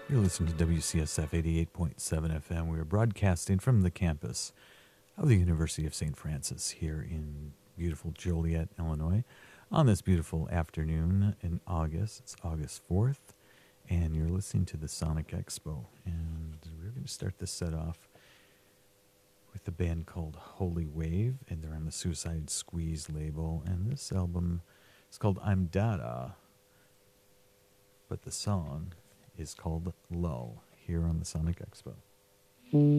You're listening to WCSF 88.7 FM. We are broadcasting from the campus of the University of St. Francis here in beautiful Joliet, Illinois, on this beautiful afternoon in August. It's August 4th, and you're listening to the Sonic Expo. And we're going to start this set off with a band called Holy Wave, and they're on the Suicide Squeeze label. And this album is called I'm Dada, but the song is called Lull, here on the Sonic Expo.